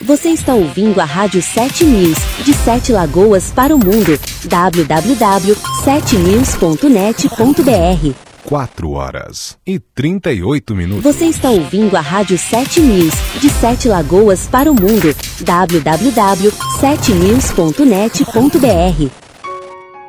Você está ouvindo a Rádio 7 News, de 7 Lagoas para o mundo. www.7news.net.br 4h38. Você está ouvindo a Rádio 7 News, de 7 Lagoas para o mundo. www.7news.net.br